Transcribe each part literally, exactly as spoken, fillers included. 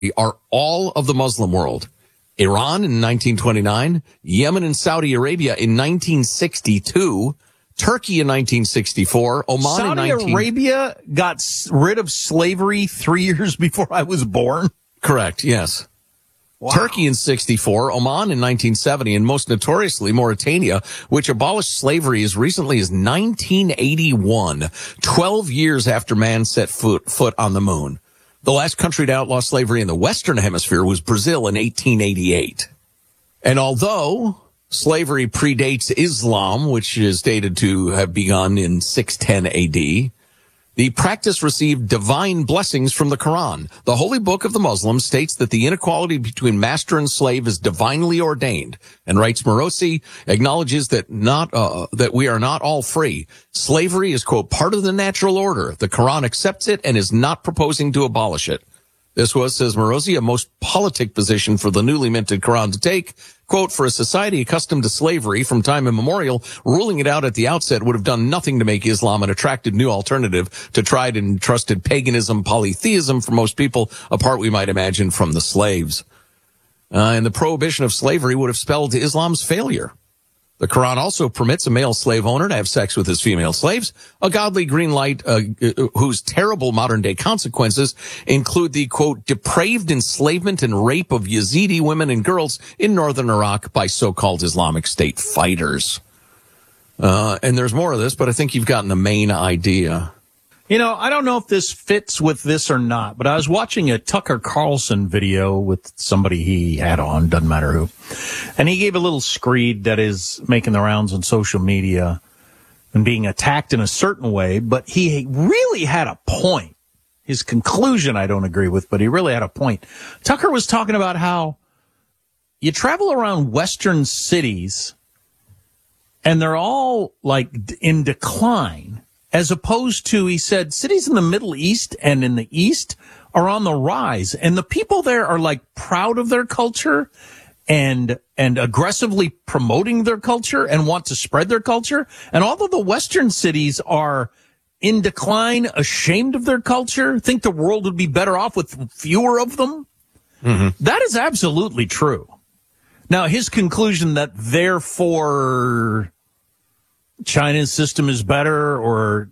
are all of the Muslim world. Iran in nineteen twenty-nine, Yemen and Saudi Arabia in nineteen sixty-two, Turkey in nineteen sixty-four, Oman Saudi in nineteen... Saudi Arabia got rid of slavery three years before I was born? Correct, yes. Wow. Turkey in sixty-four, Oman in nineteen seventy, and most notoriously Mauritania, which abolished slavery as recently as nineteen eighty-one, twelve years after man set foot, foot on the moon. The last country to outlaw slavery in the Western Hemisphere was Brazil in eighteen eighty-eight. And although slavery predates Islam, which is stated to have begun in six ten A D, the practice received divine blessings from the Quran. The holy book of the Muslims states that the inequality between master and slave is divinely ordained, and writes Morosi acknowledges that not uh, that we are not all free. Slavery is, quote, part of the natural order. The Quran accepts it and is not proposing to abolish it. This was, says Morosi, a most politic position for the newly minted Quran to take. Quote, for a society accustomed to slavery from time immemorial, ruling it out at the outset would have done nothing to make Islam an attractive new alternative to tried and trusted paganism, polytheism for most people, apart, we might imagine, from the slaves. Uh, and the prohibition of slavery would have spelled Islam's failure. The Quran also permits a male slave owner to have sex with his female slaves, a godly green light uh, whose terrible modern-day consequences include the, quote, depraved enslavement and rape of Yazidi women and girls in northern Iraq by so-called Islamic State fighters. Uh, and there's more of this, but I think you've gotten the main idea. You know, I don't know if this fits with this or not, but I was watching a Tucker Carlson video with somebody he had on, doesn't matter who, and he gave a little screed that is making the rounds on social media and being attacked in a certain way, but he really had a point. His conclusion I don't agree with, but he really had a point. Tucker was talking about how you travel around Western cities and they're all like in decline. As opposed to, he said, cities in the Middle East and in the East are on the rise. And the people there are like proud of their culture and and aggressively promoting their culture and want to spread their culture. And although the Western cities are in decline, ashamed of their culture, think the world would be better off with fewer of them, mm-hmm. That is absolutely true. Now, his conclusion that therefore China's system is better, or,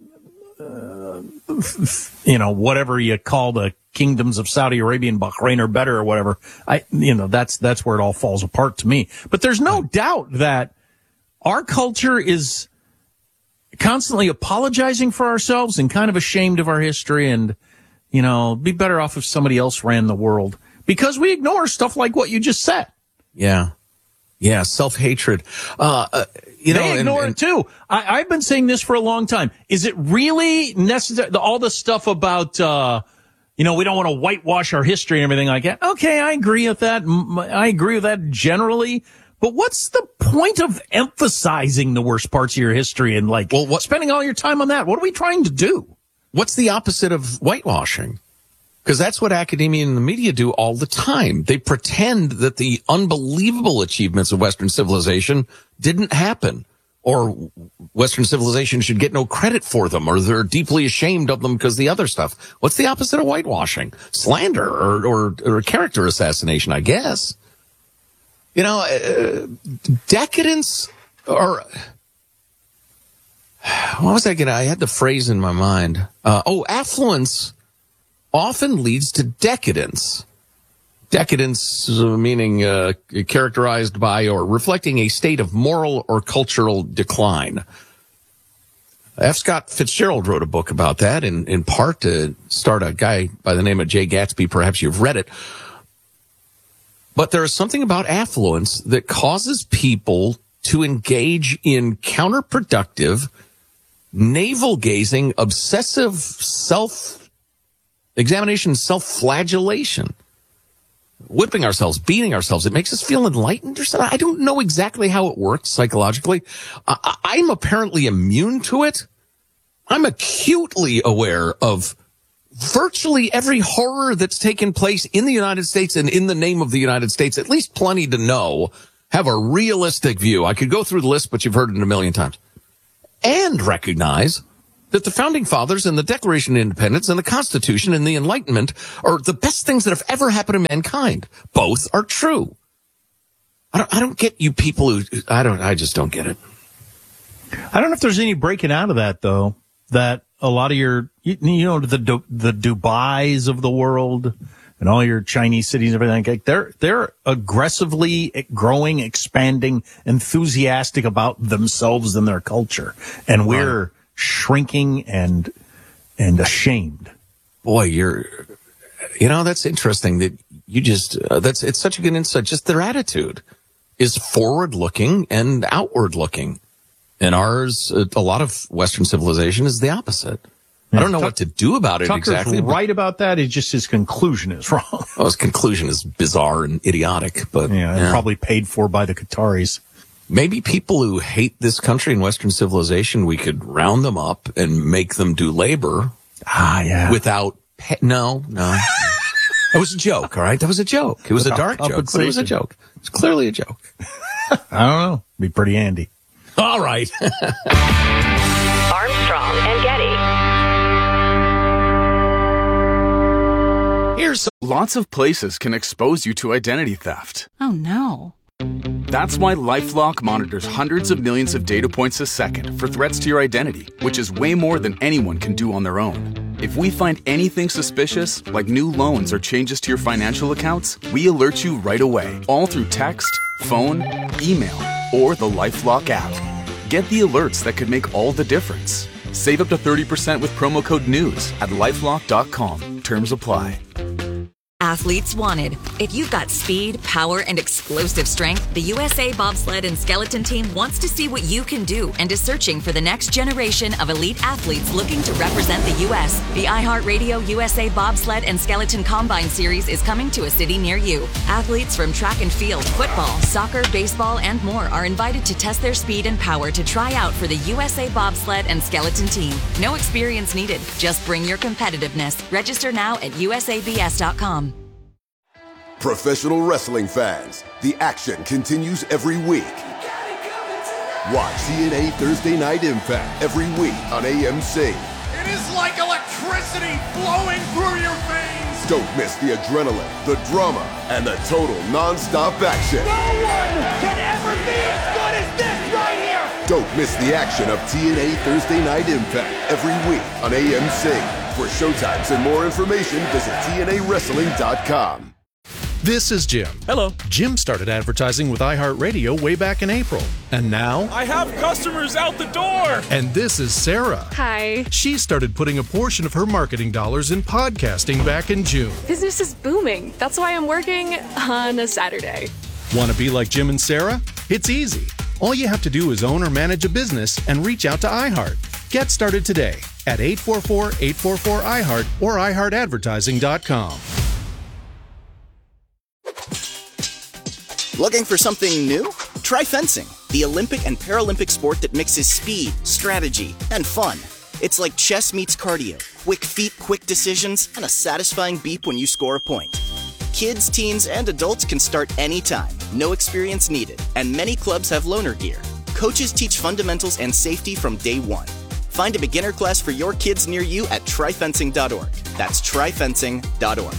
uh, you know, whatever you call the kingdoms of Saudi Arabia and Bahrain are better or whatever. I, you know, that's, that's where it all falls apart to me. But there's no doubt that our culture is constantly apologizing for ourselves and kind of ashamed of our history, and, you know, be better off if somebody else ran the world because we ignore stuff like what you just said. Yeah. Yeah. Self-hatred. Uh, uh You know, they ignore and, and, it too. I, I've been saying this for a long time. Is it really necessary? All the stuff about, uh, you know, we don't want to whitewash our history and everything like that. Okay, I agree with that. I agree with that generally. But what's the point of emphasizing the worst parts of your history and like well, what, spending all your time on that? What are we trying to do? What's the opposite of whitewashing? Because that's what academia and the media do all the time. They pretend that the unbelievable achievements of Western civilization didn't happen, or Western civilization should get no credit for them, or they're deeply ashamed of them because the other stuff. What's the opposite of whitewashing? Slander or, or, or character assassination, I guess. You know, uh, decadence or... What was I going to... I had the phrase in my mind. Uh, oh, affluence often leads to decadence. Decadence uh, meaning uh, characterized by or reflecting a state of moral or cultural decline. F. Scott Fitzgerald wrote a book about that, in, in part to start a guy by the name of Jay Gatsby. Perhaps you've read it. But there is something about affluence that causes people to engage in counterproductive, navel-gazing, obsessive self-examination, self-flagellation. Whipping ourselves, beating ourselves. It makes us feel enlightened or something. I don't know exactly how it works psychologically. I, I'm apparently immune to it. I'm acutely aware of virtually every horror that's taken place in the United States and in the name of the United States. At least plenty to know. Have a realistic view. I could go through the list, but you've heard it a million times. And recognize that the Founding Fathers and the Declaration of Independence and the Constitution and the Enlightenment are the best things that have ever happened to mankind. Both are true. I don't, I don't get you people who, I don't, I just don't get it. I don't know if there's any breaking out of that, though, that a lot of your, you, you know, the the Dubais of the world and all your Chinese cities and everything, like they're, they're aggressively growing, expanding, enthusiastic about themselves and their culture. And we're right. shrinking and, and ashamed. Boy, you're, you know, that's interesting that you just, uh, that's, it's such a good insight. Just their attitude is forward looking and outward looking. And ours, a lot of Western civilization is the opposite. Yeah, I don't know Tuck, what to do about it Tucker's exactly. right but, about that. It's just his conclusion is wrong. Well, his conclusion is bizarre and idiotic, but yeah, yeah. probably paid for by the Qataris. Maybe people who hate this country and Western civilization, we could round them up and make them do labor. Ah, yeah. Without pay- no, no. That was a joke. All right, that was a joke. It was without a dark joke, but it was a joke. It's clearly a joke. I don't know. Be pretty handy. All right. Armstrong and Getty. Here's some- Lots of places can expose you to identity theft. Oh, no. That's why LifeLock monitors hundreds of millions of data points a second for threats to your identity, which is way more than anyone can do on their own. If we find anything suspicious, like new loans or changes to your financial accounts, we alert you right away, all through text, phone, email, or the LifeLock app. Get the alerts that could make all the difference. Save up to thirty percent with promo code NEWS at lifelock dot com. Terms apply. Athletes wanted. If you've got speed, power, and explosive strength, the U S A Bobsled and Skeleton Team wants to see what you can do and is searching for the next generation of elite athletes looking to represent the U S The iHeartRadio U S A Bobsled and Skeleton Combine Series is coming to a city near you. Athletes from track and field, football, soccer, baseball, and more are invited to test their speed and power to try out for the U S A Bobsled and Skeleton Team. No experience needed. Just bring your competitiveness. Register now at U S A B S dot com. Professional wrestling fans, the action continues every week. Watch T N A Thursday Night Impact every week on A M C. It is like electricity flowing through your veins. Don't miss the adrenaline, the drama, and the total non-stop action. No one can ever be as good as this right here. Don't miss the action of T N A Thursday Night Impact every week on A M C. For showtimes and more information, visit T N A wrestling dot com. This is Jim. Hello. Jim started advertising with iHeartRadio way back in April. And now... I have customers out the door! And this is Sarah. Hi. She started putting a portion of her marketing dollars in podcasting back in June. Business is booming. That's why I'm working on a Saturday. Want to be like Jim and Sarah? It's easy. All you have to do is own or manage a business and reach out to iHeart. Get started today at eight four four, eight four four, I heart or i heart advertising dot com. Looking for something new? Try fencing, the Olympic and Paralympic sport that mixes speed, strategy, and fun. It's like chess meets cardio, quick feet, quick decisions, and a satisfying beep when you score a point. Kids, teens, and adults can start anytime, no experience needed, and many clubs have loaner gear. Coaches teach fundamentals and safety from day one. Find a beginner class for your kids near you at try fencing dot org. That's try fencing dot org.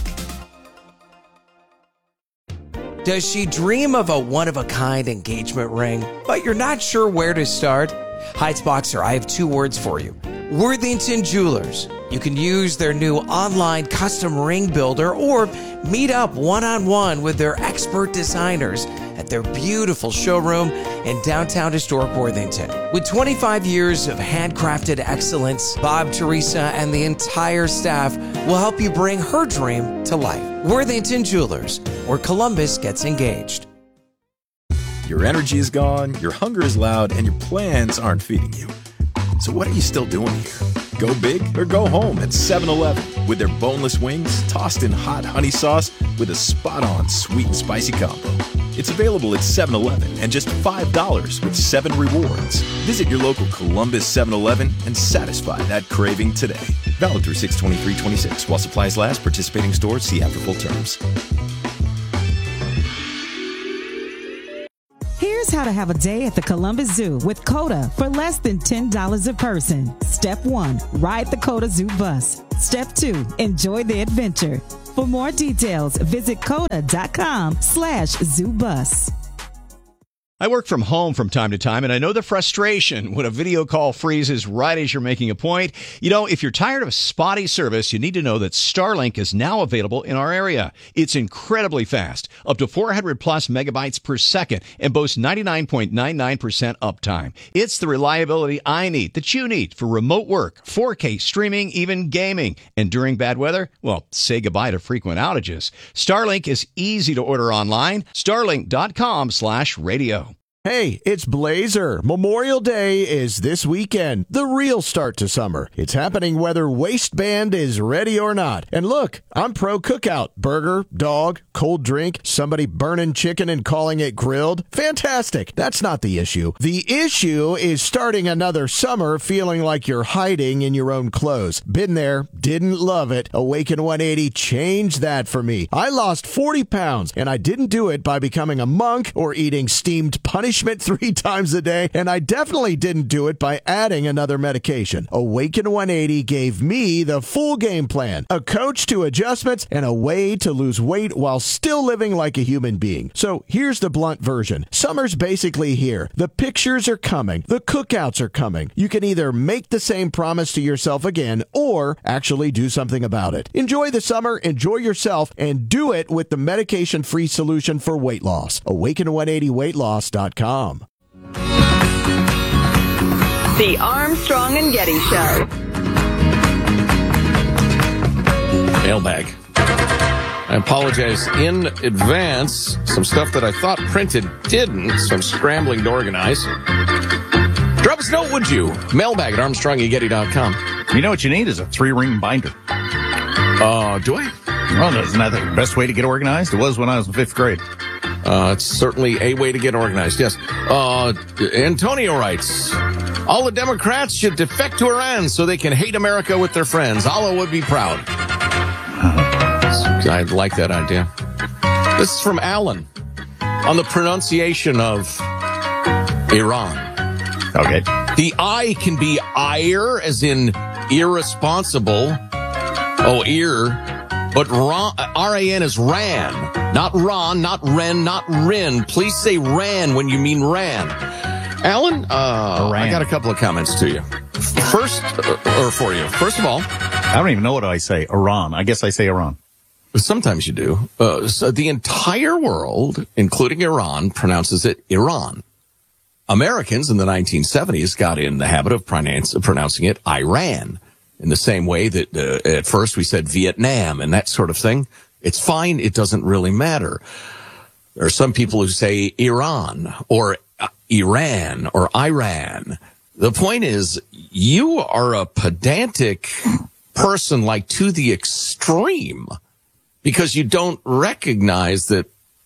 Does she dream of a one-of-a-kind engagement ring, but you're not sure where to start? Heights Boxer, I have two words for you. Worthington Jewelers. You can use their new online custom ring builder or meet up one-on-one with their expert designers at their beautiful showroom in downtown historic Worthington. With twenty-five years of handcrafted excellence, Bob, Teresa, and the entire staff will help you bring her dream to life. Worthington Jewelers, where Columbus gets engaged. Your energy is gone, your hunger is loud, and your plans aren't feeding you. So what are you still doing here? Go big or go home at seven eleven with their boneless wings tossed in hot honey sauce with a spot-on sweet and spicy combo. It's available at seven eleven and just five dollars with seven rewards. Visit your local Columbus seven eleven and satisfy that craving today. Valid through six twenty-three twenty-six. While supplies last, participating stores see after full terms. Here's how to have a day at the Columbus Zoo with CODA for less than ten dollars a person. Step one, ride the CODA Zoo bus. Step two, enjoy the adventure. For more details, visit coda.com slash zoo bus. I work from home from time to time, and I know the frustration when a video call freezes right as you're making a point. You know, if you're tired of spotty service, you need to know that Starlink is now available in our area. It's incredibly fast, up to four hundred plus megabytes per second, and boasts ninety-nine point nine nine percent uptime. It's the reliability I need, that you need, for remote work, four K streaming, even gaming. And during bad weather, well, say goodbye to frequent outages. Starlink is easy to order online. Starlink.com slash radio. Hey, it's Blazer. Memorial Day is this weekend, the real start to summer. It's happening whether waistband is ready or not. And look, I'm pro cookout. Burger, dog, cold drink, somebody burning chicken and calling it grilled. Fantastic. That's not the issue. The issue is starting another summer feeling like you're hiding in your own clothes. Been there, didn't love it. Awaken one eighty changed that for me. I lost forty pounds, and I didn't do it by becoming a monk or eating steamed punishment three times a day, and I definitely didn't do it by adding another medication. Awaken one eighty gave me the full game plan, a coach to adjustments, and a way to lose weight while still living like a human being. So here's the blunt version. Summer's basically here. The pictures are coming. The cookouts are coming. You can either make the same promise to yourself again or actually do something about it. Enjoy the summer, enjoy yourself, and do it with the medication-free solution for weight loss. awaken one eighty weight loss dot com. The Armstrong and Getty Show. Mailbag. I apologize in advance. Some stuff that I thought printed didn't, so I'm scrambling to organize. Drop us a note, would you? Mailbag at armstrong and getty dot com. You know what you need is a three-ring binder. Uh, do I? Well, isn't that the best way to get organized? It was when I was in fifth grade. Uh, it's certainly a way to get organized, yes. Uh, Antonio writes, all the Democrats should defect to Iran so they can hate America with their friends. Allah would be proud. I like that idea. This is from Alan on the pronunciation of Iran. Okay. The I can be ire, as in irresponsible. Oh, ear. But R A N is ran, not Ron, not Ren, not Rin. Please say ran when you mean ran. Alan, uh, I got a couple of comments to you. First, uh, or for you. First of all, I don't even know what I say. Iran. I guess I say Iran. Sometimes you do. Uh, so the entire world, including Iran, pronounces it Iran. Americans in the nineteen seventies got in the habit of pronounce, pronouncing it Iran. In the same way that uh, at first we said Vietnam and that sort of thing. It's fine. It doesn't really matter. There are some people who say Iran or uh, Iran or Iran. The point is, you are a pedantic person, like to the extreme, because you don't recognize that.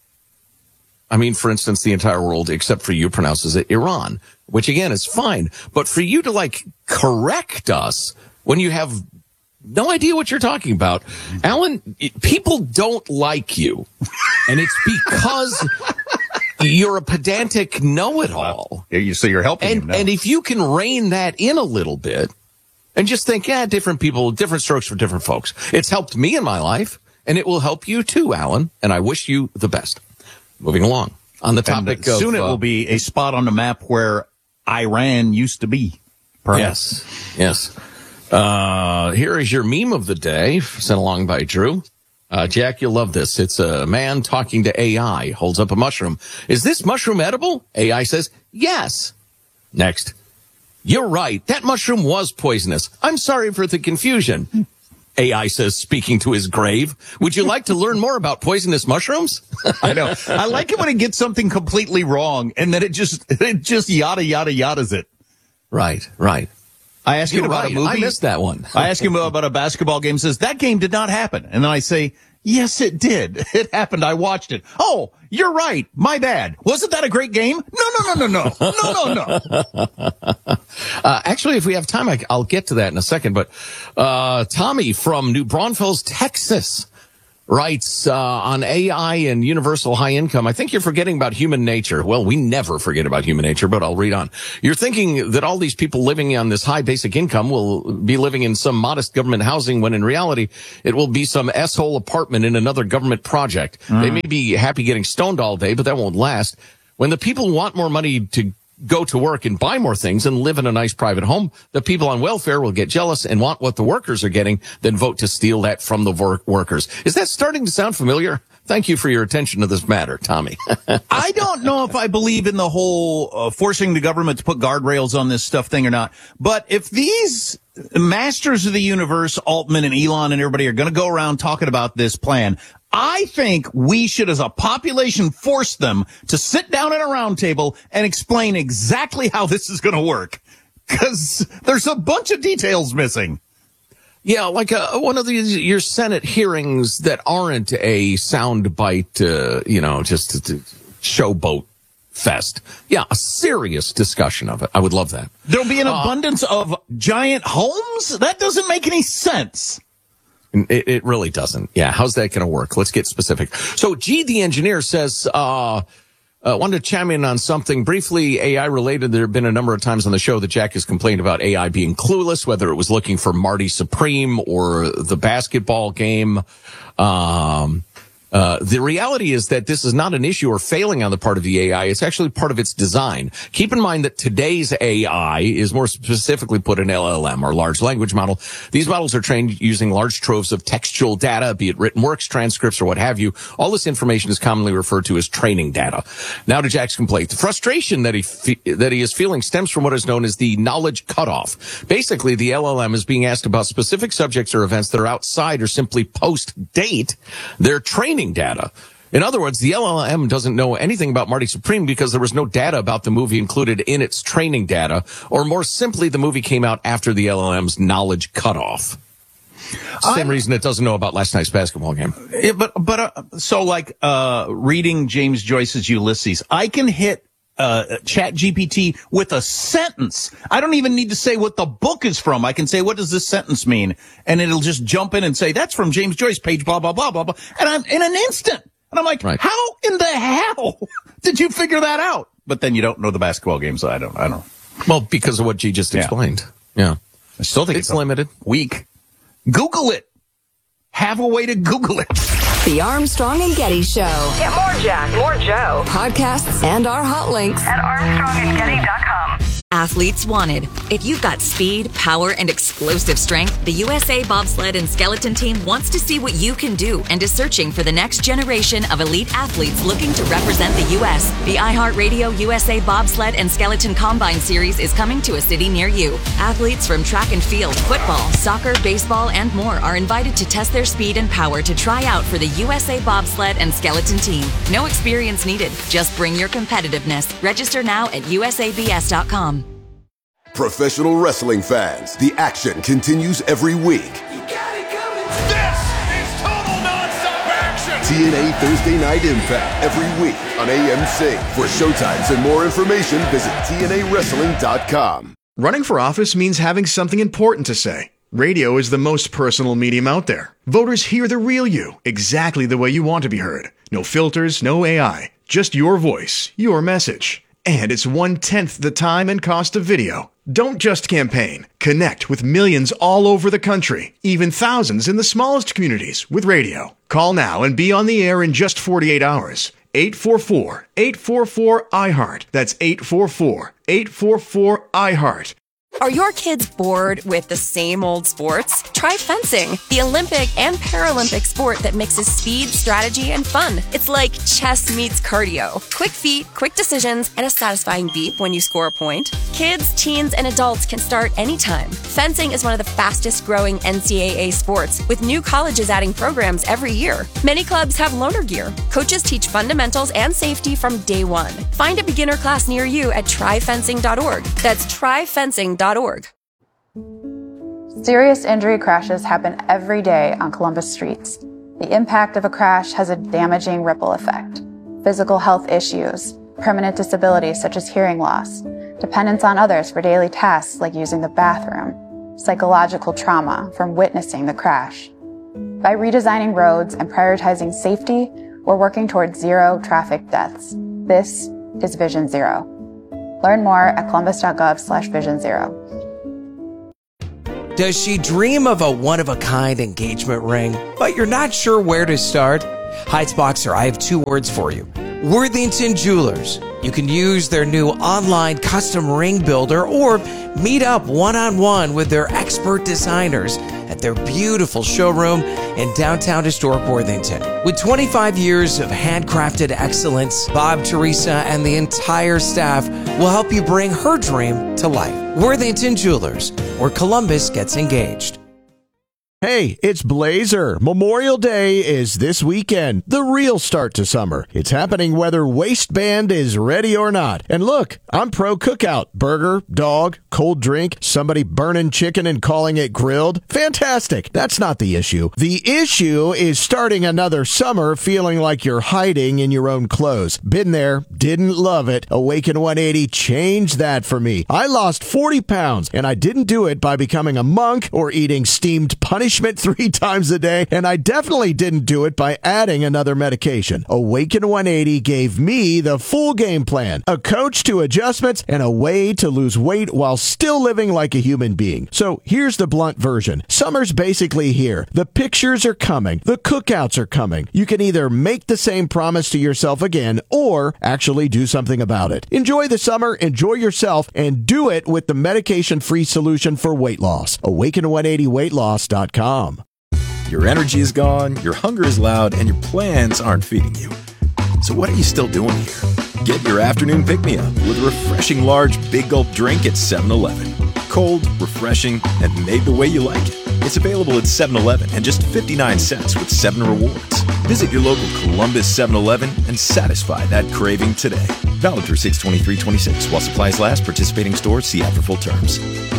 I mean, for instance, the entire world, except for you, pronounces it Iran, which again is fine. But for you to like correct us when you have no idea what you're talking about, Alan, people don't like you. And it's because you're a pedantic know-it-all. Well, so you're helping and, him now. And if you can rein that in a little bit and just think, yeah, different people, different strokes for different folks. It's helped me in my life, and it will help you too, Alan. And I wish you the best. Moving along. On the topic and of... soon it uh, will be a spot on the map where Iran used to be. Perhaps. Yes. Yes. Uh, here is your meme of the day, sent along by Drew. Uh, Jack, you'll love this. It's a man talking to A I, holds up a mushroom. Is this mushroom edible? A I says, yes. Next. You're right. That mushroom was poisonous. I'm sorry for the confusion. A I says, speaking to his grave. Would you like to learn more about poisonous mushrooms? I know. I like it when it gets something completely wrong and then it just, it just yada, yada, yadas it. Right, right. I ask You're him about right. a movie. I missed that one. I ask him about a basketball game. Says that game did not happen, and then I say, yes, it did. It happened. I watched it. Oh, you're right. My bad. Wasn't that a great game? No, no, no, no, no, no, no, no. uh, actually, if we have time, I, I'll get to that in a second. But uh, Tommy from New Braunfels, Texas, writes uh, on A I and universal high income, I think you're forgetting about human nature. Well, we never forget about human nature, but I'll read on. You're thinking that all these people living on this high basic income will be living in some modest government housing when in reality it will be some S-hole apartment in another government project. Mm. They may be happy getting stoned all day, but that won't last. When the people want more money to go to work and buy more things and live in a nice private home, the people on welfare will get jealous and want what the workers are getting, then vote to steal that from the wor- workers. Is that starting to sound familiar? Thank you for your attention to this matter, Tommy. I don't know if I believe in the whole uh, forcing the government to put guardrails on this stuff thing or not. But if these masters of the universe, Altman and Elon and everybody, are going to go around talking about this plan, I think we should, as a population, force them to sit down at a round table and explain exactly how this is going to work. Because there's a bunch of details missing. Yeah, like a, one of these, your Senate hearings that aren't a soundbite, uh, you know, just a showboat fest. Yeah, a serious discussion of it. I would love that. There'll be an uh, abundance of giant homes? That doesn't make any sense. It, it really doesn't. Yeah, how's that going to work? Let's get specific. So, G, the engineer, says, uh, uh, wanted to chime in on something briefly A I related. There have been a number of times on the show that Jack has complained about A I being clueless, whether it was looking for Marty Supreme or the basketball game. Um, Uh, the reality is that this is not an issue or failing on the part of the A I. It's actually part of its design. Keep in mind that today's A I is more specifically put an L L M or large language model. These models are trained using large troves of textual data, be it written works, transcripts, or what have you. All this information is commonly referred to as training data. Now to Jack's complaint. The frustration that he fe- that he is feeling stems from what is known as the knowledge cutoff. Basically, the L L M is being asked about specific subjects or events that are outside or simply post-date their training data. In other words, the L L M doesn't know anything about Marty Supreme because there was no data about the movie included in its training data, or more simply, the movie came out after the L L M's knowledge cutoff. Same I, reason it doesn't know about last night's basketball game. Yeah, but but uh, so like uh reading James Joyce's Ulysses, I can hit uh Chat G P T with a sentence. I don't even need to say what the book is from. I can say, what does this sentence mean? And it'll just jump in and say, that's from James Joyce, page blah, blah, blah, blah, blah. And I'm in an instant. And I'm like, right. How in the hell did you figure that out? But then you don't know the basketball game, so I don't, I don't. Well, because of what G just explained. Yeah. yeah. I still think it's, it's limited. Weak. Google it. Have a way to Google it. The Armstrong and Getty Show. Get more Jack, more Joe. Podcasts and our hot links at armstrong and getty dot com. Athletes wanted. If you've got speed, power, and explosive strength, the U S A Bobsled and Skeleton Team wants to see what you can do and is searching for the next generation of elite athletes looking to represent the U S. The iHeartRadio U S A Bobsled and Skeleton Combine Series is coming to a city near you. Athletes from track and field, football, soccer, baseball, and more are invited to test their speed and power to try out for the U S A Bobsled and Skeleton Team. No experience needed. Just bring your competitiveness. Register now at U S A B S dot com. Professional wrestling fans, the action continues every week. You got it coming. This is total nonstop action. T N A Thursday Night Impact every week on A M C. For showtimes and more information, visit T N A wrestling dot com. Running for office means having something important to say. Radio is the most personal medium out there. Voters hear the real you, exactly the way you want to be heard. No filters, no A I. Just your voice, your message. And it's one-tenth the time and cost of video. Don't just campaign. Connect with millions all over the country, even thousands in the smallest communities with radio. Call now and be on the air in just forty-eight hours. eight four four, eight four four, I heart. That's eight four four, eight four four, I heart. Are your kids bored with the same old sports? Try fencing, the Olympic and Paralympic sport that mixes speed, strategy, and fun. It's like chess meets cardio. Quick feet, quick decisions, and a satisfying beep when you score a point. Kids, teens, and adults can start anytime. Fencing is one of the fastest growing N C double A sports, with new colleges adding programs every year. Many clubs have loaner gear. Coaches teach fundamentals and safety from day one. Find a beginner class near you at try fencing dot org. That's try fencing dot org. Serious injury crashes happen every day on Columbus streets. The impact of a crash has a damaging ripple effect. Physical health issues, permanent disabilities such as hearing loss, dependence on others for daily tasks like using the bathroom, psychological trauma from witnessing the crash. By redesigning roads and prioritizing safety, we're working towards zero traffic deaths. This is Vision Zero. Learn more at columbus.gov slash vision zero. Does she dream of a one-of-a-kind engagement ring, but you're not sure where to start? Heights Boxer, I have two words for you. Worthington Jewelers. You can use their new online custom ring builder or meet up one-on-one with their expert designers at their beautiful showroom in downtown historic Worthington. With twenty-five years of handcrafted excellence, Bob, Teresa, and the entire staff will help you bring her dream to life. Worthington Jewelers, where Columbus gets engaged. Hey, it's Blazer. Memorial Day is this weekend, the real start to summer. It's happening whether Waistband is ready or not. And look, I'm pro cookout. Burger, dog, cold drink, somebody burning chicken and calling it grilled. Fantastic. That's not the issue. The issue is starting another summer feeling like you're hiding in your own clothes. Been there, didn't love it. Awaken one eighty changed that for me. I lost forty pounds, and I didn't do it by becoming a monk or eating steamed punishment three times a day, and I definitely didn't do it by adding another medication. Awaken one eighty gave me the full game plan, a coach to adjustments, and a way to lose weight while still living like a human being. So here's the blunt version. Summer's basically here. The pictures are coming. The cookouts are coming. You can either make the same promise to yourself again or actually do something about it. Enjoy the summer, enjoy yourself, and do it with the medication-free solution for weight loss. awaken one eighty weight loss dot com. Your energy is gone, your hunger is loud, and your plans aren't feeding you. So what are you still doing here? Get your afternoon pick-me-up with a refreshing large Big Gulp drink at seven eleven. Cold, refreshing, and made the way you like it. It's available at seven eleven and just fifty-nine cents with seven rewards. Visit your local Columbus seven eleven and satisfy that craving today. Valid through six twenty-three twenty-six. While supplies last, participating stores see ad for full terms.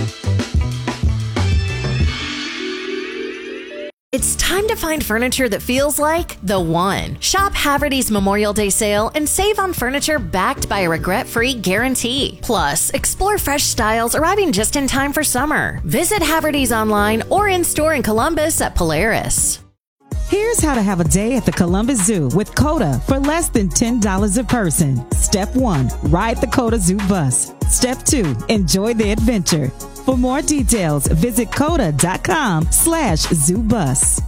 It's time to find furniture that feels like the one. Shop Haverty's Memorial Day sale and save on furniture backed by a regret-free guarantee. Plus, explore fresh styles arriving just in time for summer. Visit Haverty's online or in-store in Columbus at Polaris. Here's how to have a day at the Columbus Zoo with COTA for less than ten dollars a person. Step one, ride the COTA Zoo bus. Step two, enjoy the adventure. For more details, visit coda.com slash zoo bus.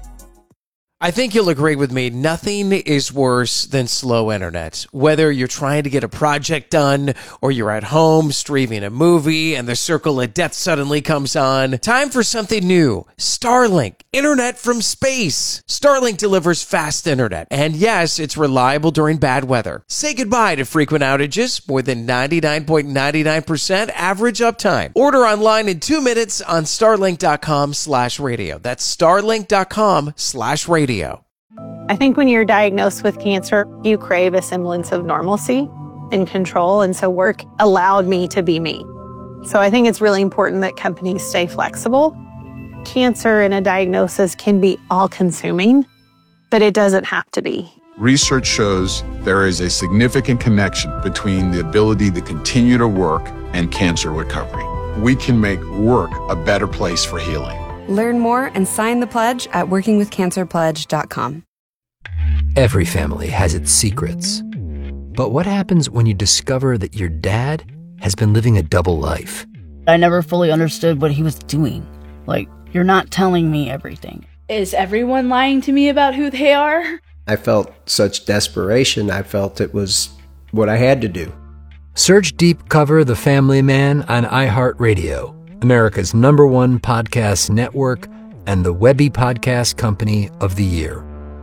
I think you'll agree with me, nothing is worse than slow internet. Whether you're trying to get a project done or you're at home streaming a movie and the circle of death suddenly comes on, time for something new. Starlink, internet from space. Starlink delivers fast internet. And yes, it's reliable during bad weather. Say goodbye to frequent outages, more than ninety-nine point nine nine percent average uptime. Order online in two minutes on starlink.com slash radio. That's starlink.com slash radio. I think when you're diagnosed with cancer, you crave a semblance of normalcy and control. And so work allowed me to be me. So I think it's really important that companies stay flexible. Cancer and a diagnosis can be all-consuming, but it doesn't have to be. Research shows there is a significant connection between the ability to continue to work and cancer recovery. We can make work a better place for healing. Learn more and sign the pledge at working with cancer pledge dot com. Every family has its secrets. But what happens when you discover that your dad has been living a double life? I never fully understood what he was doing. Like, you're not telling me everything. Is everyone lying to me about who they are? I felt such desperation. I felt it was what I had to do. Search Deep Cover The Family Man on iHeartRadio, America's number one podcast network and the Webby Podcast Company of the Year.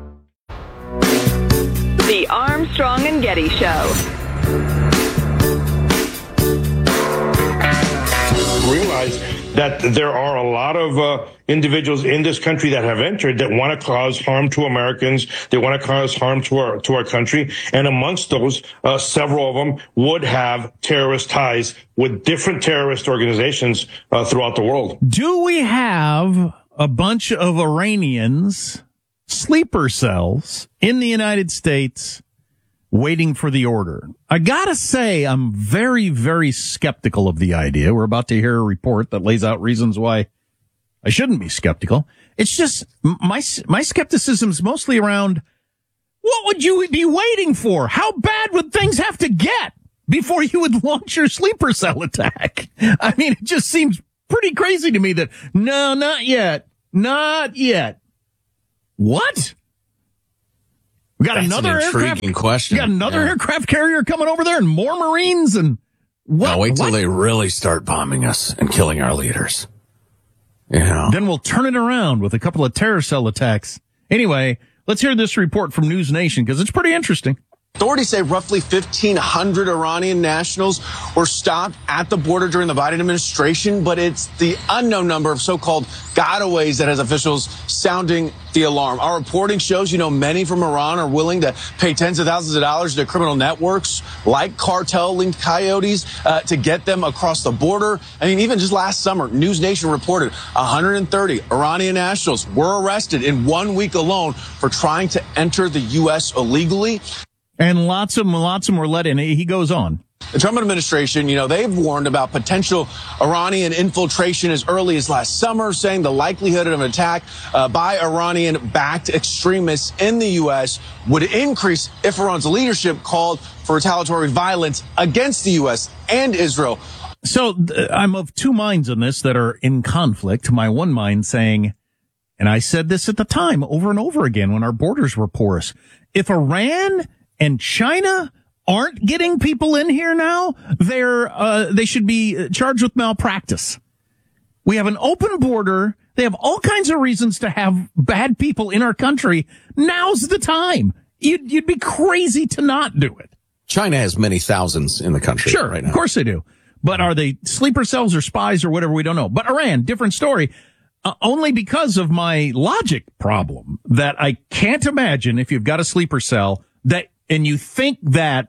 The Armstrong and Getty Show. Realize that there are a lot of uh, individuals in this country that have entered that want to cause harm to Americans. They want to cause harm to our to our country. And amongst those, uh, several of them would have terrorist ties with different terrorist organizations uh, throughout the world. Do we have a bunch of Iranians, sleeper cells, in the United States waiting for the order? I gotta say, I'm very, very skeptical of the idea. We're about to hear a report that lays out reasons why I shouldn't be skeptical. It's just my my skepticism is mostly around what would you be waiting for? How bad would things have to get before you would launch your sleeper cell attack? I mean, it just seems pretty crazy to me that, no, not yet. Not yet. What? We got That's another an intriguing aircraft question. We got another yeah. aircraft carrier coming over there and more Marines and what? Now wait till what? they really start bombing us and killing our leaders. You know. Then we'll turn it around with a couple of terror cell attacks. Anyway, let's hear this report from News Nation because it's pretty interesting. Authorities say roughly fifteen hundred Iranian nationals were stopped at the border during the Biden administration, but it's the unknown number of so-called gotaways that has officials sounding the alarm. Our reporting shows, you know, many from Iran are willing to pay tens of thousands of dollars to criminal networks like cartel-linked coyotes uh, to get them across the border. I mean, even just last summer, News Nation reported one hundred thirty Iranian nationals were arrested in one week alone for trying to enter the U S illegally. And lots of them, lots of them were let in. He goes on. The Trump administration, you know, they've warned about potential Iranian infiltration as early as last summer, saying the likelihood of an attack uh, by Iranian-backed extremists in the U S would increase if Iran's leadership called for retaliatory violence against the U S and Israel. So uh, I'm of two minds on this that are in conflict. My one mind saying, and I said this at the time over and over again when our borders were porous, if Iran and China aren't getting people in here now, they're, uh, they should be charged with malpractice. We have an open border. They have all kinds of reasons to have bad people in our country. Now's the time. You'd, you'd be crazy to not do it. China has many thousands in the country sure, right now. Of course they do. But are they sleeper cells or spies or whatever? We don't know. But Iran, different story. Uh, only because of my logic problem that I can't imagine if you've got a sleeper cell that, and you think that,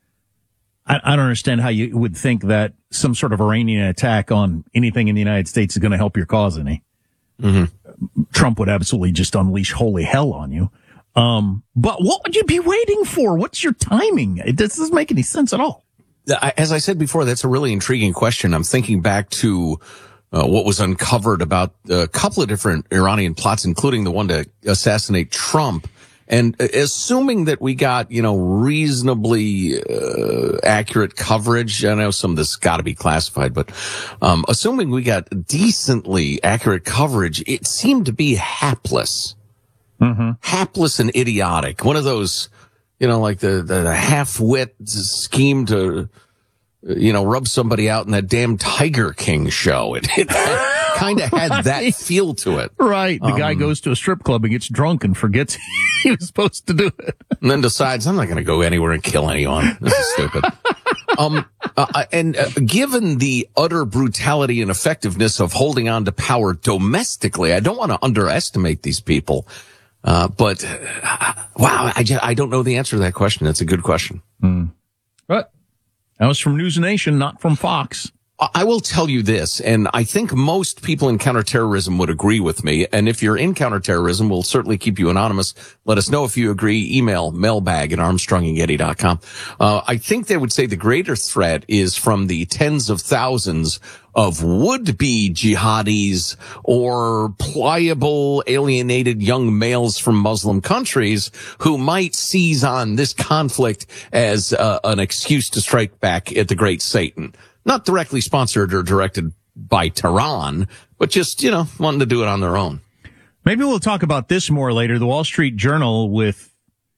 I, I don't understand how you would think that some sort of Iranian attack on anything in the United States is going to help your cause any. Mm-hmm. Trump would absolutely just unleash holy hell on you. Um, but what would you be waiting for? What's your timing? It doesn't make any sense at all. As I said before, that's a really intriguing question. I'm thinking back to uh, what was uncovered about a couple of different Iranian plots, including the one to assassinate Trump. And assuming that we got, you know, reasonably uh, accurate coverage, I know some of this got to be classified, but um assuming we got decently accurate coverage, it seemed to be hapless. Mm-hmm. Hapless and idiotic. One of those, you know, like the, the, the half-wit scheme to, you know, rub somebody out in that damn Tiger King show. It, it kind of had that feel to it. Right. The um, guy goes to a strip club and gets drunk and forgets he was supposed to do it. And then decides, I'm not going to go anywhere and kill anyone. This is stupid. um, uh, and uh, given the utter brutality and effectiveness of holding on to power domestically, I don't want to underestimate these people. Uh, but, uh, wow, I just, I don't know the answer to that question. That's a good question. Mm. But that was from News Nation, not from Fox. I will tell you this, and I think most people in counterterrorism would agree with me. And if you're in counterterrorism, we'll certainly keep you anonymous. Let us know if you agree. Email mailbag at armstrong and getty dot com. Uh, I think they would say the greater threat is from the tens of thousands of would-be jihadis or pliable, alienated young males from Muslim countries who might seize on this conflict as uh, an excuse to strike back at the great Satan. Not directly sponsored or directed by Tehran, but just, you know, wanting to do it on their own. Maybe we'll talk about this more later. The Wall Street Journal with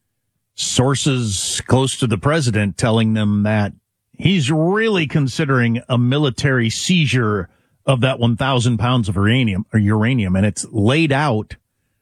sources close to the president telling them that he's really considering a military seizure of that one thousand pounds of uranium or uranium. And it's laid out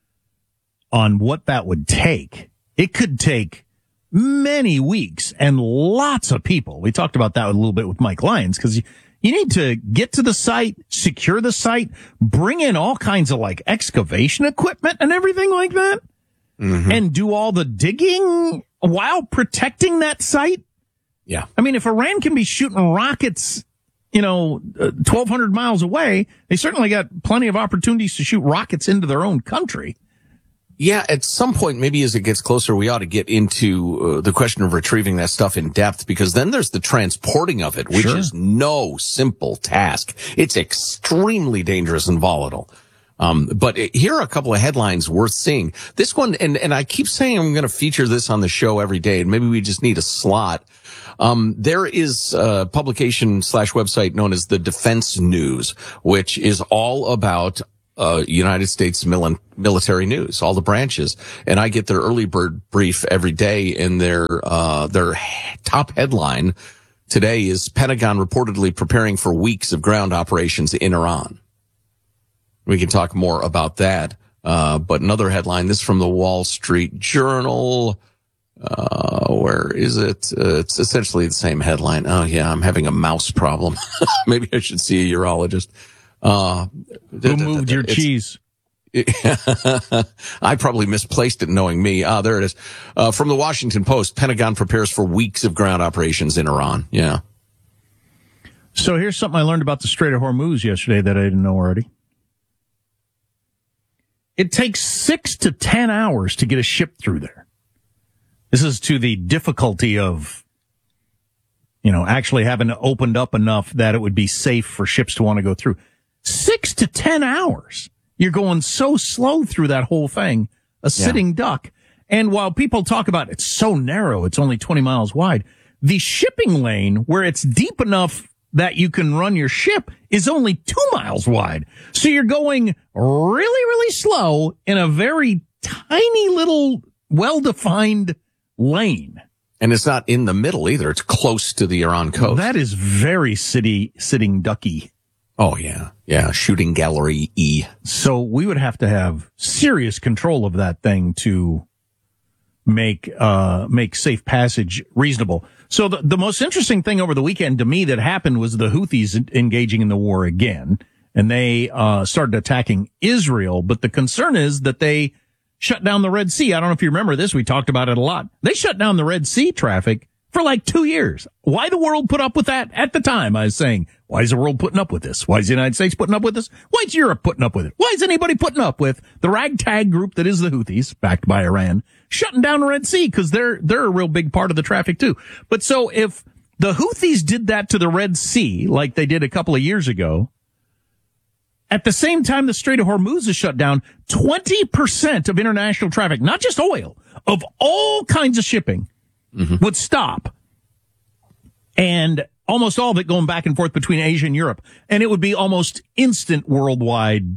on what that would take. It could take many weeks and lots of people. We talked about that a little bit with Mike Lyons because you, you need to get to the site, secure the site, bring in all kinds of like excavation equipment and everything like that, mm-hmm. and do all the digging while protecting that site. Yeah. I mean, if Iran can be shooting rockets, you know, uh, twelve hundred miles away, they certainly got plenty of opportunities to shoot rockets into their own country. Yeah, at some point, maybe as it gets closer, we ought to get into uh, the question of retrieving that stuff in depth, because then there's the transporting of it, which sure. is no simple task. It's extremely dangerous and volatile. Um, but here are a couple of headlines worth seeing. This one, and, and I keep saying I'm going to feature this on the show every day, and maybe we just need a slot. Um, there is a publication slash website known as the Defense News, which is all about uh United States mil- military news, all the branches. And I get their early bird brief every day, and their uh their top headline today is Pentagon reportedly preparing for weeks of ground operations in Iran. We can talk more about that. Uh, but another headline, this from the Wall Street Journal. Uh, where is it? Uh, it's essentially the same headline. Oh yeah, I'm having a mouse problem. Maybe I should see a urologist. Uh, Who moved your cheese? I probably misplaced it, knowing me. Ah, there it is. Uh, from the Washington Post, Pentagon prepares for weeks of ground operations in Iran. Yeah. So here's something I learned about the Strait of Hormuz yesterday that I didn't know already. It takes six to ten hours to get a ship through there. This is to the difficulty of, you know, actually having it opened up enough that it would be safe for ships to want to go through. Six to ten hours. You're going so slow through that whole thing, a sitting yeah. duck. And while people talk about it's so narrow, it's only twenty miles wide, the shipping lane where it's deep enough that you can run your ship is only two miles wide. So you're going really, really slow in a very tiny little well-defined lane. And it's not in the middle either. It's close to the Iran coast. That is very city, sitting ducky. Oh, yeah. Yeah. Shooting gallery E. So we would have to have serious control of that thing to make, uh, make safe passage reasonable. So the, the most interesting thing over the weekend to me that happened was the Houthis engaging in the war again, and they, uh, started attacking Israel. But the concern is that they shut down the Red Sea. I don't know if you remember this. We talked about it a lot. They shut down the Red Sea traffic for like two years. Why the world put up with that at the time? I was saying, why is the world putting up with this? Why is the United States putting up with this? Why is Europe putting up with it? Why is anybody putting up with the ragtag group that is the Houthis, backed by Iran, shutting down the Red Sea? Because they're, they're a real big part of the traffic too. But so if the Houthis did that to the Red Sea, like they did a couple of years ago, at the same time the Strait of Hormuz is shut down, twenty percent of international traffic, not just oil, of all kinds of shipping, mm-hmm. would stop. And almost all of it going back and forth between Asia and Europe. And it would be almost instant worldwide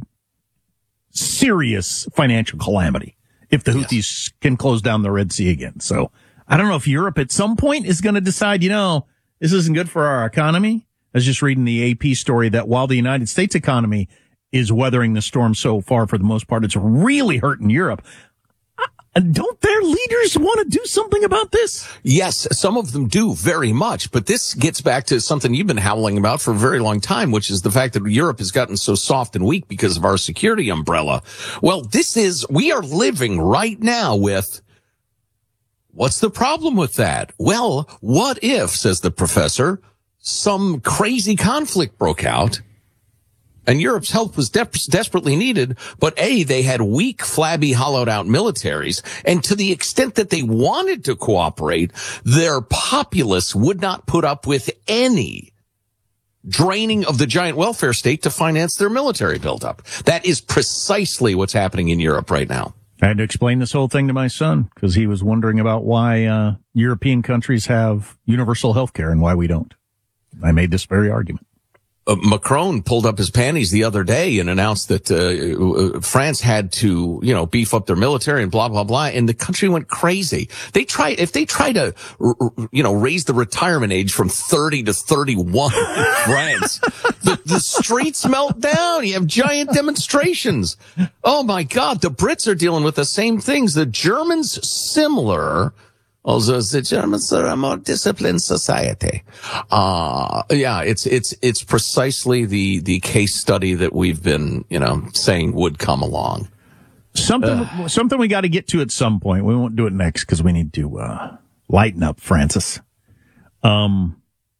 serious financial calamity if the Houthis yes. can close down the Red Sea again. So I don't know if Europe at some point is going to decide, you know, this isn't good for our economy. I was just reading the A P story that while the United States economy is weathering the storm so far, for the most part, it's really hurting Europe. Don't their leaders want to do something about this? Yes, some of them do very much. But this gets back to something you've been howling about for a very long time, which is the fact that Europe has gotten so soft and weak because of our security umbrella. Well, this is, we are living right now with, what's the problem with that? Well, what if, says the professor, some crazy conflict broke out and Europe's help was de- desperately needed, but A, they had weak, flabby, hollowed-out militaries, and to the extent that they wanted to cooperate, their populace would not put up with any draining of the giant welfare state to finance their military buildup. That is precisely what's happening in Europe right now. I had to explain this whole thing to my son, because he was wondering about why uh, European countries have universal health care and why we don't. I made this very argument. Uh, Macron pulled up his panties the other day and announced that uh, France had to, you know, beef up their military and blah, blah, blah. And the country went crazy. They try, if they try to, you know, raise the retirement age from thirty to thirty-one in France, the, the streets melt down. You have giant demonstrations. Oh, my God. The Brits are dealing with the same things. The Germans, similar. Although the Germans are a more disciplined society. Uh, yeah, it's, it's, it's precisely the, the case study that we've been, you know, saying would come along. Something, uh, something we got to get to at some point. We won't do it next because we need to, uh, lighten up, Francis. Um,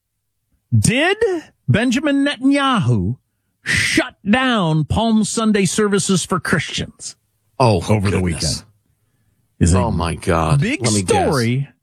did Benjamin Netanyahu shut down Palm Sunday services for Christians? Oh, over goodness. the weekend. Is oh my God. Big Let me story. Guess.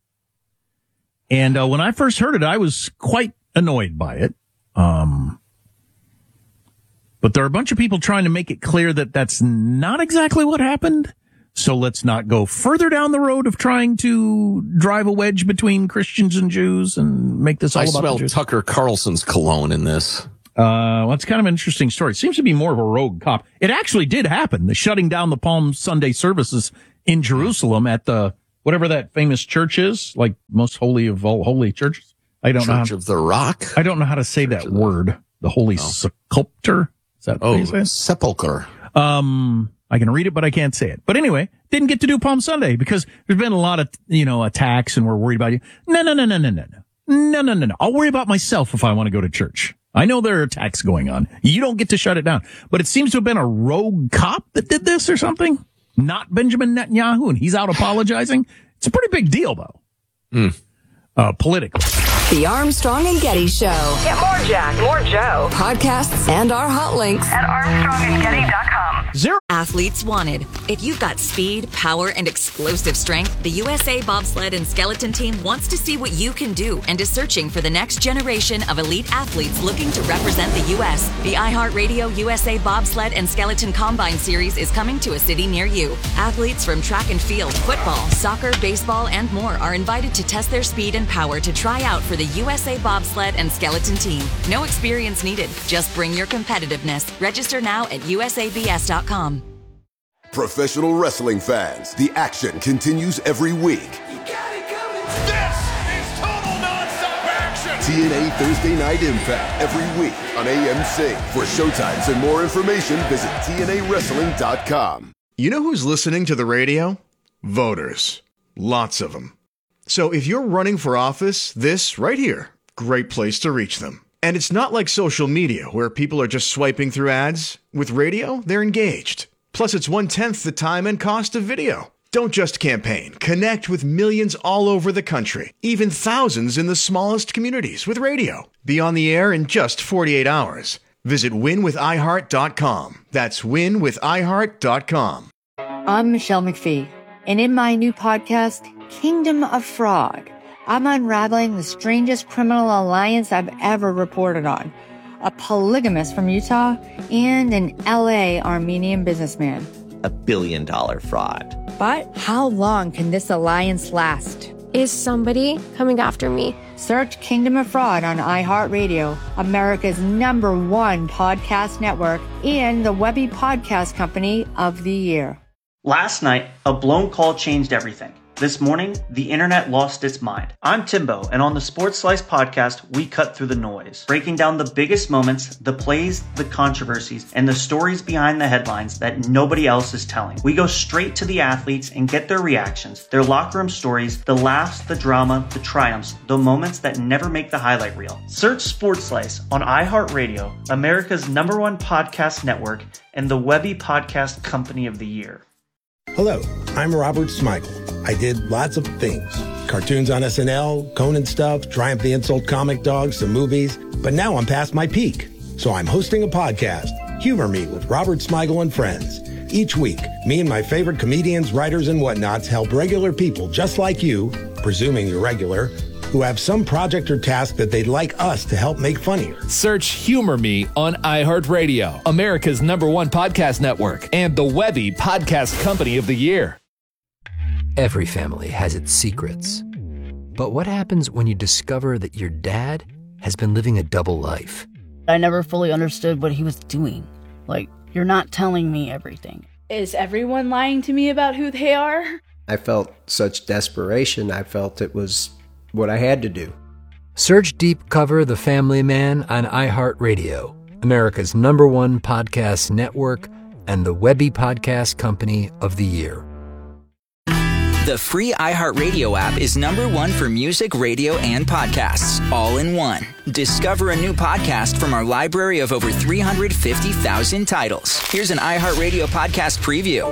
And uh, when I first heard it, I was quite annoyed by it. Um, But there are a bunch of people trying to make it clear that that's not exactly what happened. So let's not go further down the road of trying to drive a wedge between Christians and Jews and make this all I about smell the Jews. Tucker Carlson's cologne in this. Uh, well, it's kind of an interesting story. It seems to be more of a rogue cop. It actually did happen. The shutting down the Palm Sunday services in Jerusalem at the, whatever that famous church is, like most holy of all holy churches. I don't Church know. How, of the Rock? I don't know how to say Church that word. The Holy Oh. Sepulchre? Is that Oh, what you say? sepulcher. Um, I can read it, but I can't say it. But anyway, didn't get to do Palm Sunday because there's been a lot of, you know, attacks and we're worried about you. No, no, no, no, no, no, no. No, no, no, no. I'll worry about myself if I want to go to church. I know there are attacks going on. You don't get to shut it down. But it seems to have been a rogue cop that did this or something. Not Benjamin Netanyahu, and he's out apologizing. It's a pretty big deal, though. Mm. Uh, politically. The Armstrong and Getty Show. Get more Jack, more Joe. Podcasts and our hot links At armstrong and getty dot com. Zero. Athletes wanted. If you've got speed, power, and explosive strength, the U S A Bobsled and Skeleton Team wants to see what you can do and is searching for the next generation of elite athletes looking to represent the U S. The iHeartRadio U S A Bobsled and Skeleton Combine Series is coming to a city near you. Athletes from track and field, football, soccer, baseball, and more are invited to test their speed and power to try out for the U S A Bobsled and Skeleton Team. No experience needed. Just bring your competitiveness. Register now at U S A B S dot com. Professional wrestling fans, the action continues every week. This is total nonstop action. T N A Thursday Night Impact every week on A M C. For showtimes and more information, visit T N A wrestling dot com. You know who's listening to the radio? Voters. Lots of them. So if you're running for office, this right here, great place to reach them. And it's not like social media where people are just swiping through ads. With radio, they're engaged. Plus, it's one-tenth the time and cost of video. Don't just campaign. Connect with millions all over the country, even thousands in the smallest communities with radio. Be on the air in just forty-eight hours. Visit win with i heart dot com. That's win with i heart dot com. I'm Michelle McPhee, and in my new podcast, Kingdom of Fraud, I'm unraveling the strangest criminal alliance I've ever reported on. A polygamist from Utah and an L A Armenian businessman. A billion dollar fraud. But how long can this alliance last? Is somebody coming after me? Search Kingdom of Fraud on iHeartRadio, America's number one podcast network, and the Webby Podcast Company of the Year. Last night, a blown call changed everything. This morning, the internet lost its mind. I'm Timbo, and on the Sports Slice podcast, we cut through the noise, breaking down the biggest moments, the plays, the controversies, and the stories behind the headlines that nobody else is telling. We go straight to the athletes and get their reactions, their locker room stories, the laughs, the drama, the triumphs, the moments that never make the highlight reel. Search Sports Slice on iHeartRadio, America's number one podcast network, and the Webby Podcast Company of the Year. Hello, I'm Robert Smigel. I did lots of things. Cartoons on S N L, Conan stuff, Triumph the Insult comic dogs, some movies. But now I'm past my peak. So I'm hosting a podcast, Humor Me with Robert Smigel and Friends. Each week, me and my favorite comedians, writers, and whatnots help regular people just like you, presuming you're regular, who have some project or task that they'd like us to help make funnier. Search Humor Me on iHeartRadio, America's number one podcast network, and the Webby Podcast Company of the Year. Every family has its secrets. But what happens when you discover that your dad has been living a double life? I never fully understood what he was doing. Like, you're not telling me everything. Is everyone lying to me about who they are? I felt such desperation. I felt it was what I had to do. Search Deep Cover The Family Man on iHeartRadio, America's number one podcast network, and the Webby Podcast Company of the Year. The free iHeartRadio app is number one for music, radio, and podcasts, all in one. Discover a new podcast from our library of over three hundred fifty thousand titles. Here's an iHeartRadio podcast preview.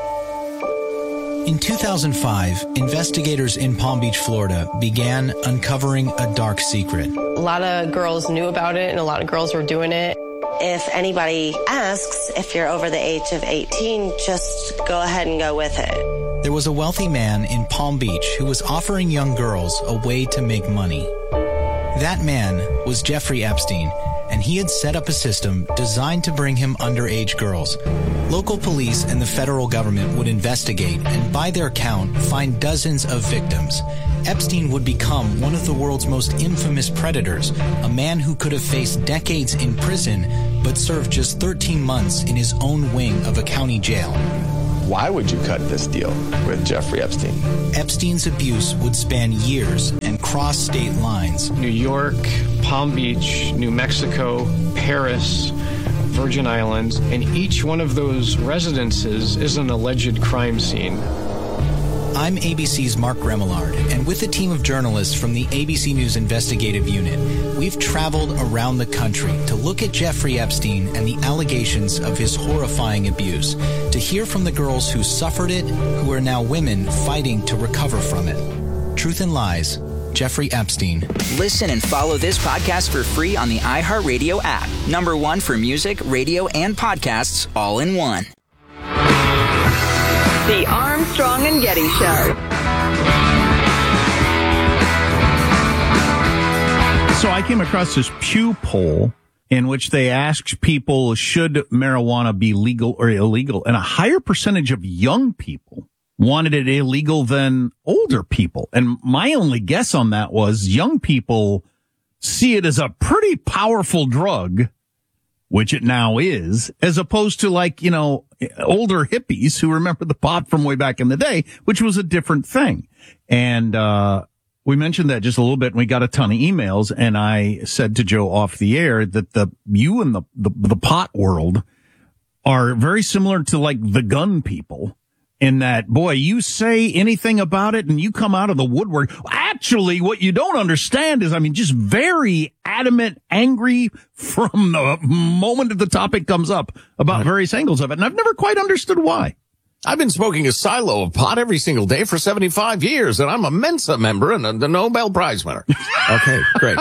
In two thousand five, investigators in Palm Beach, Florida began uncovering a dark secret. A lot of girls knew about it and a lot of girls were doing it. If anybody asks if you're over the age of eighteen, just go ahead and go with it. There was a wealthy man in Palm Beach who was offering young girls a way to make money. That man was Jeffrey Epstein, and he had set up a system designed to bring him underage girls. Local police and the federal government would investigate and, by their count, find dozens of victims. Epstein would become one of the world's most infamous predators, a man who could have faced decades in prison but served just thirteen months in his own wing of a county jail. Why would you cut this deal with Jeffrey Epstein? Epstein's abuse would span years and cross state lines. New York, Palm Beach, New Mexico, Paris, Virgin Islands, and each one of those residences is an alleged crime scene. I'm A B C's Mark Remillard, and with a team of journalists from the A B C News Investigative Unit, we've traveled around the country to look at Jeffrey Epstein and the allegations of his horrifying abuse, to hear from the girls who suffered it, who are now women fighting to recover from it. Truth and Lies, Jeffrey Epstein. Listen and follow this podcast for free on the iHeartRadio app. Number one for music, radio, and podcasts all in one. The Armstrong and Getty Show. So I came across this Pew poll in which they asked people, should marijuana be legal or illegal? And a higher percentage of young people wanted it illegal than older people. And my only guess on that was young people see it as a pretty powerful drug, which it now is, as opposed to, like, you know, older hippies who remember the pot from way back in the day, which was a different thing. And, uh, we mentioned that just a little bit, and we got a ton of emails, and I said to Joe off the air that the, you and the, the, the pot world are very similar to, like, the gun people. In that, boy, you say anything about it and you come out of the woodwork. Actually, what you don't understand is, I mean, just very adamant, angry from the moment that the topic comes up about various angles of it. And I've never quite understood why. I've been smoking a silo of pot every single day for seventy-five years, and I'm a Mensa member and a, the Nobel Prize winner. Okay, great.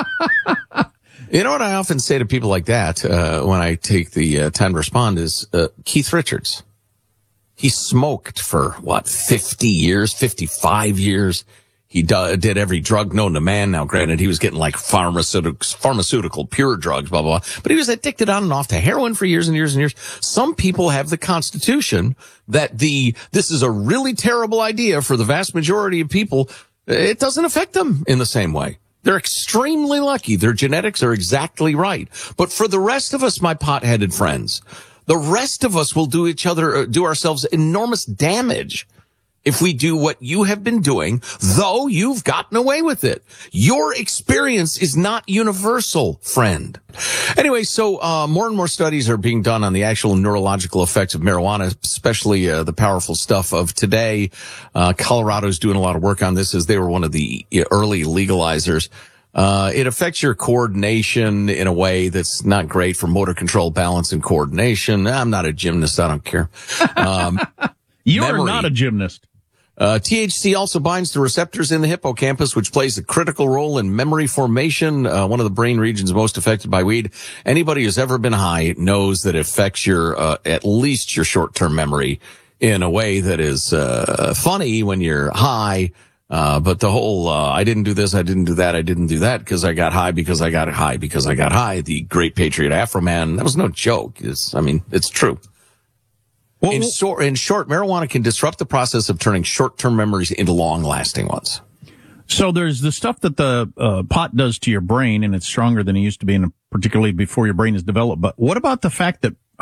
You know what I often say to people like that uh, when I take the uh, time to respond is uh, Keith Richards. He smoked for, what, fifty years, fifty-five years. He do, did every drug known to man. Now, granted, he was getting like pharmaceutical, pharmaceutical pure drugs, blah, blah, blah. But he was addicted on and off to heroin for years and years and years. Some people have the constitution that the, this is a really terrible idea for the vast majority of people. It doesn't affect them in the same way. They're extremely lucky. Their genetics are exactly right. But for the rest of us, my pot-headed friends, the rest of us will do each other, do ourselves enormous damage if we do what you have been doing, though you've gotten away with it. Your experience is not universal, friend. Anyway, so uh more and more studies are being done on the actual neurological effects of marijuana, especially uh, the powerful stuff of today. Uh Colorado's doing a lot of work on this, as they were one of the early legalizers. Uh, it affects your coordination in a way that's not great for motor control, balance, and coordination. I'm not a gymnast. I don't care. Um, you are not a gymnast. Uh, T H C also binds to receptors in the hippocampus, which plays a critical role in memory formation, uh, one of the brain regions most affected by weed. Anybody who's ever been high knows that it affects your, uh, at least your short-term memory in a way that is, uh, funny when you're high. Uh, but the whole, uh, I didn't do this, I didn't do that, I didn't do that because I got high, because I got high, because I got high. The great patriot Afro Man, that was no joke. It's, I mean, it's true. Well, in, so, in short, marijuana can disrupt the process of turning short-term memories into long-lasting ones. So there's the stuff that the uh, pot does to your brain, and it's stronger than it used to be, and particularly before your brain is developed. But what about the fact that, uh,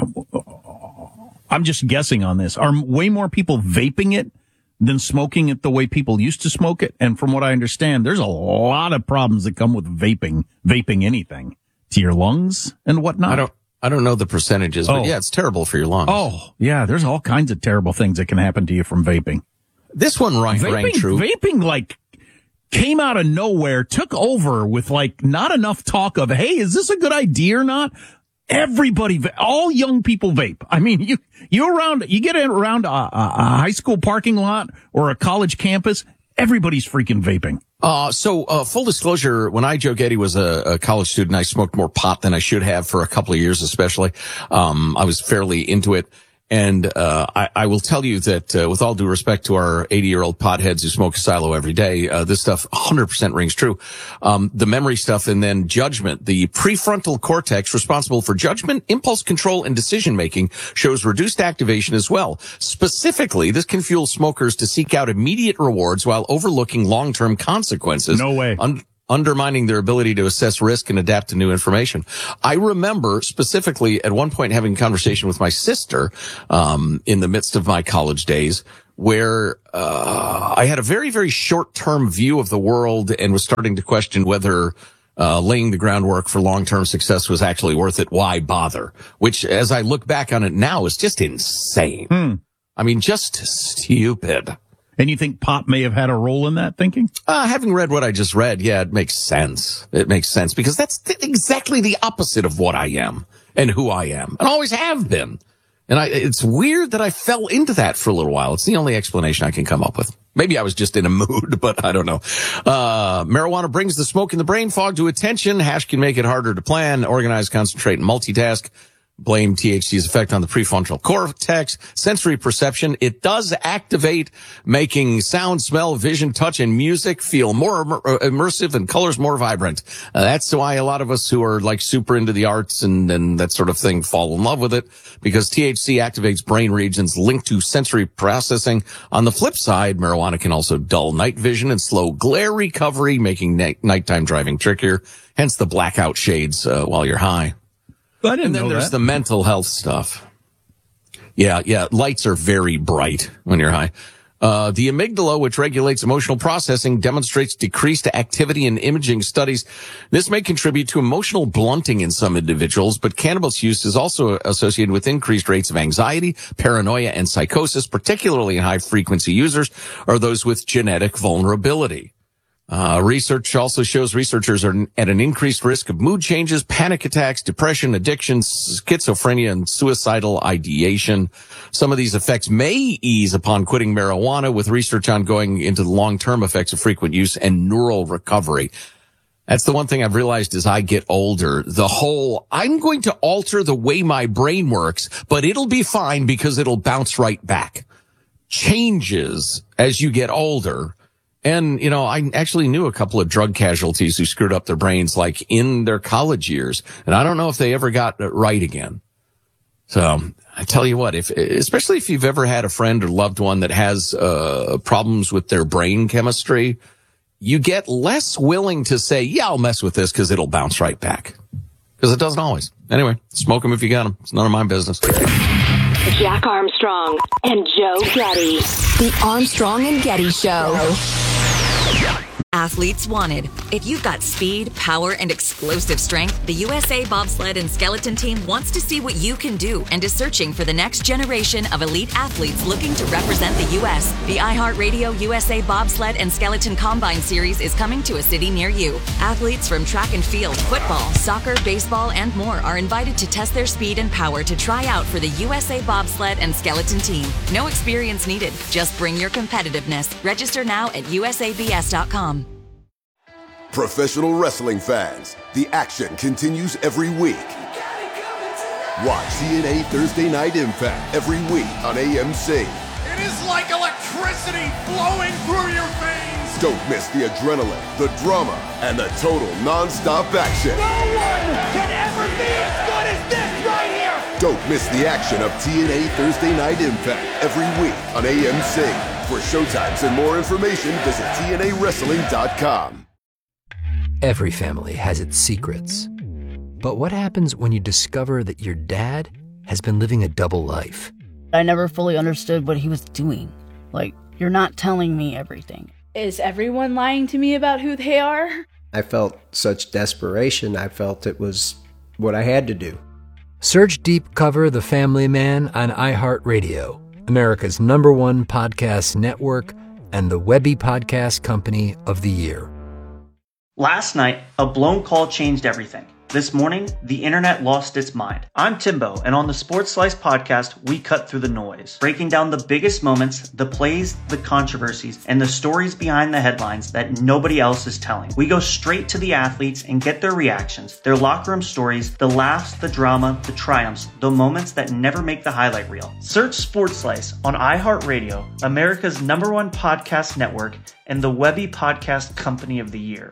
I'm just guessing on this, are way more people vaping it than smoking it the way people used to smoke it? And from what I understand, there's a lot of problems that come with vaping, vaping anything to your lungs and whatnot. I don't, I don't know the percentages, but oh. yeah, it's terrible for your lungs. Oh, yeah, there's all kinds of terrible things that can happen to you from vaping. This one rang, vaping, rang true. Vaping, like, came out of nowhere, took over with, like, not enough talk of, hey, is this a good idea or not? Everybody, all young people vape. I mean, you, you around, you get around a, a, a high school parking lot or a college campus, everybody's freaking vaping. Uh, so, uh, full disclosure, when I, Joe Getty, was a, a college student, I smoked more pot than I should have for a couple of years, especially. Um, I was fairly into it. And uh I, I will tell you that uh, with all due respect to our eighty-year-old potheads who smoke a silo every day, uh, this stuff one hundred percent rings true. Um The memory stuff and then judgment. The prefrontal cortex responsible for judgment, impulse control, and decision-making shows reduced activation as well. Specifically, this can fuel smokers to seek out immediate rewards while overlooking long-term consequences. No way. Un- undermining their ability to assess risk and adapt to new information. I remember specifically at one point having a conversation with my sister um in the midst of my college days where uh I had a very, very short-term view of the world and was starting to question whether uh laying the groundwork for long-term success was actually worth it. Why bother? Which, as I look back on it now, is just insane. Hmm. I mean, just stupid. And you think Pop may have had a role in that thinking? Uh, having read what I just read, yeah, it makes sense. It makes sense because that's th- exactly the opposite of what I am and who I am and always have been. And I, it's weird that I fell into that for a little while. It's the only explanation I can come up with. Maybe I was just in a mood, but I don't know. Uh, marijuana brings the smoke and the brain fog to attention. Hash can make it harder to plan, organize, concentrate, and multitask. Blame T H C's effect on the prefrontal cortex. Sensory perception. It does activate, making sound, smell, vision, touch, and music feel more immer- immersive and colors more vibrant. Uh, that's why a lot of us who are like super into the arts and, and that sort of thing fall in love with it, because T H C activates brain regions linked to sensory processing. On the flip side, marijuana can also dull night vision and slow glare recovery, making na- nighttime driving trickier. Hence the blackout shades uh, while you're high. I didn't and then know there's that. the mental health stuff. Yeah, yeah. Lights are very bright when you're high. Uh, the amygdala, which regulates emotional processing, demonstrates decreased activity in imaging studies. This may contribute to emotional blunting in some individuals, but cannabis use is also associated with increased rates of anxiety, paranoia, and psychosis, particularly in high-frequency users or those with genetic vulnerability. Uh, research also shows researchers are at an increased risk of mood changes, panic attacks, depression, addiction, schizophrenia, and suicidal ideation. Some of these effects may ease upon quitting marijuana, with research ongoing into the long-term effects of frequent use and neural recovery. That's the one thing I've realized as I get older. The whole, I'm going to alter the way my brain works, but it'll be fine because it'll bounce right back. Changes as you get older. And, you know, I actually knew a couple of drug casualties who screwed up their brains like in their college years. And I don't know if they ever got it right again. So I tell you what, if, especially if you've ever had a friend or loved one that has, uh, problems with their brain chemistry, you get less willing to say, yeah, I'll mess with this because it'll bounce right back. Because it doesn't always. Anyway, smoke them if you got them. It's none of my business. Jack Armstrong and Joe Getty. The Armstrong and Getty Show. Athletes wanted. If you've got speed, power, and explosive strength, the U S A Bobsled and Skeleton Team wants to see what you can do and is searching for the next generation of elite athletes looking to represent the U S. The iHeartRadio U S A Bobsled and Skeleton Combine Series is coming to a city near you. Athletes from track and field, football, soccer, baseball, and more are invited to test their speed and power to try out for the U S A Bobsled and Skeleton Team. No experience needed. Just bring your competitiveness. Register now at U S A B S dot com. Professional wrestling fans, the action continues every week. Watch T N A Thursday Night Impact every week on A M C. It is like electricity flowing through your veins. Don't miss the adrenaline, the drama, and the total non-stop action. No one can ever be as good as this right here. Don't miss the action of T N A Thursday Night Impact every week on A M C. For showtimes and more information, visit T N A wrestling dot com. Every family has its secrets. But what happens when you discover that your dad has been living a double life? I never fully understood what he was doing. Like, you're not telling me everything. Is everyone lying to me about who they are? I felt such desperation. I felt it was what I had to do. Search Deep Cover The Family Man on iHeartRadio, America's number one podcast network and the Webby Podcast Company of the Year. Last night, a blown call changed everything. This morning, the internet lost its mind. I'm Timbo, and on the Sports Slice podcast, we cut through the noise, breaking down the biggest moments, the plays, the controversies, and the stories behind the headlines that nobody else is telling. We go straight to the athletes and get their reactions, their locker room stories, the laughs, the drama, the triumphs, the moments that never make the highlight reel. Search Sports Slice on iHeartRadio, America's number one podcast network, and the Webby Podcast Company of the Year.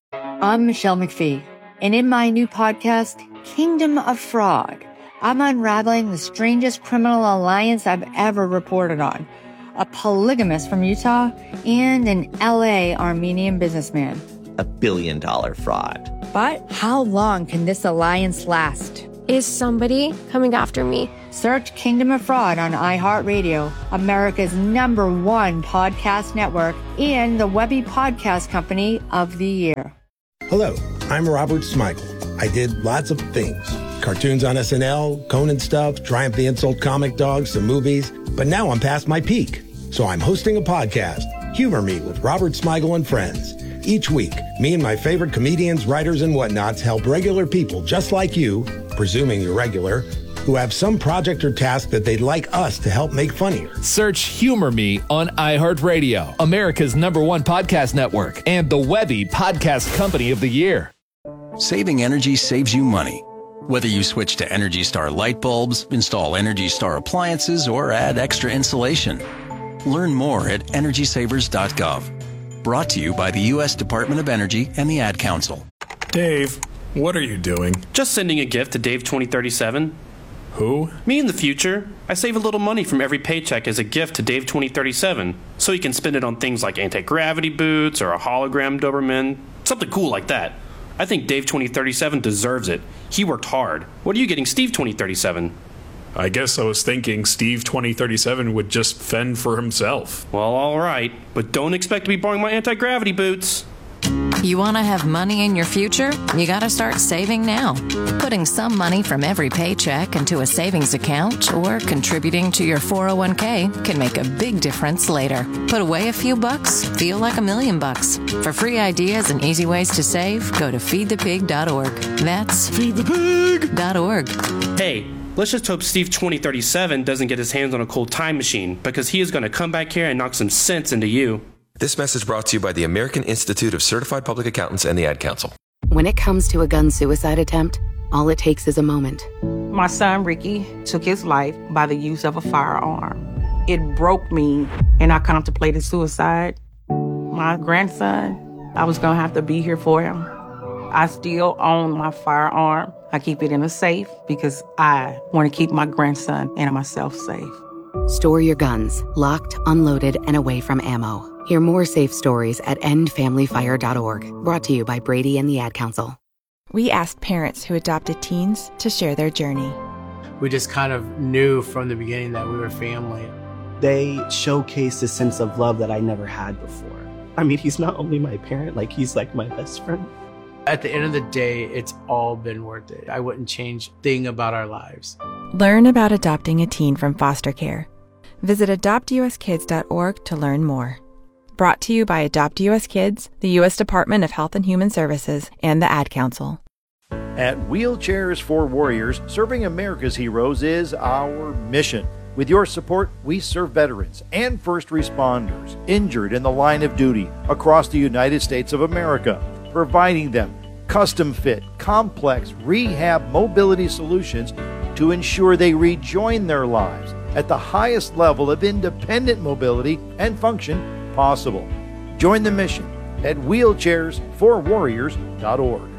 I'm Michelle McPhee. And in my new podcast, Kingdom of Fraud, I'm unraveling the strangest criminal alliance I've ever reported on. A polygamist from Utah and an L A Armenian businessman. A billion dollar fraud. But how long can this alliance last? Is somebody coming after me? Search Kingdom of Fraud on iHeartRadio, America's number one podcast network, and the Webby Podcast Company of the Year. Hello, I'm Robert Smigel. I did lots of things. Cartoons on S N L, Conan stuff, Triumph the Insult Comic Dog, some movies. But now I'm past my peak. So I'm hosting a podcast, Humor Me with Robert Smigel and Friends. Each week, me and my favorite comedians, writers, and whatnots help regular people just like you, presuming you're regular, who have some project or task that they'd like us to help make funnier. Search Humor Me on iHeartRadio, America's number one podcast network, and the Webby Podcast Company of the Year. Saving energy saves you money. Whether you switch to Energy Star light bulbs, install Energy Star appliances, or add extra insulation. Learn more at energy savers dot gov. Brought to you by the U S Department of Energy and the Ad Council. Dave, what are you doing? Just sending a gift to Dave twenty thirty-seven. Who? Me in the future. I save a little money from every paycheck as a gift to Dave twenty thirty-seven, so he can spend it on things like anti-gravity boots or a hologram Doberman, something cool like that. I think Dave twenty thirty-seven deserves it. He worked hard. What are you getting Steve twenty thirty-seven? I guess I was thinking Steve twenty thirty-seven would just fend for himself. Well, all right, but don't expect to be borrowing my anti-gravity boots. You want to have money in your future? You got to start saving now. Putting some money from every paycheck into a savings account or contributing to your four oh one k can make a big difference later. Put away a few bucks, feel like a million bucks. For free ideas and easy ways to save, go to feed the pig dot org. That's feed the pig dot org. Hey, let's just hope Steve twenty thirty-seven doesn't get his hands on a cold time machine, because he is going to come back here and knock some sense into you. This message brought to you by the American Institute of Certified Public Accountants and the Ad Council. When it comes to a gun suicide attempt, all it takes is a moment. My son, Ricky, took his life by the use of a firearm. It broke me, and I contemplated suicide. My grandson, I was going to have to be here for him. I still own my firearm. I keep it in a safe because I want to keep my grandson and myself safe. Store your guns, locked, unloaded, and away from ammo. Hear more safe stories at end family fire dot org. Brought to you by Brady and the Ad Council. We asked parents who adopted teens to share their journey. We just kind of knew from the beginning that we were family. They showcased a sense of love that I never had before. I mean, he's not only my parent, like he's like my best friend. At the end of the day, it's all been worth it. I wouldn't change a thing about our lives. Learn about adopting a teen from foster care. Visit adopt u s kids dot org to learn more. Brought to you by Adopt U S Kids, the U S Department of Health and Human Services, and the Ad Council. At Wheelchairs for Warriors, serving America's heroes is our mission. With your support, we serve veterans and first responders injured in the line of duty across the United States of America, providing them custom-fit, complex rehab mobility solutions to ensure they rejoin their lives at the highest level of independent mobility and function possible. Join the mission at wheelchairs for warriors dot org.